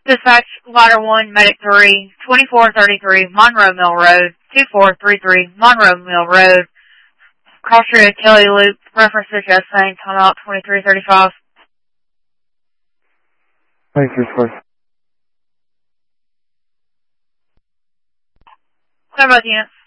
Dispatch, Ladder 1, Medic 3, 2433 Monroe Mill Road, 2433 Monroe Mill Road, Cross Street Kelly Loop, reference to just saying, timeout 2335. Thanks, Force. Clear both units.